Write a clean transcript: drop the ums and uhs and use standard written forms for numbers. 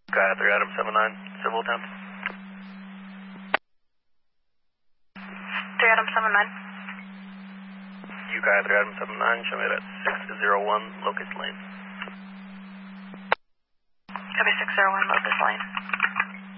Guy 3 Adam 79, civil attempt. 3 Adam 79. You Guy 3 Adam 79, show me that 601 Locust Lane. Copy 601 Locust Lane.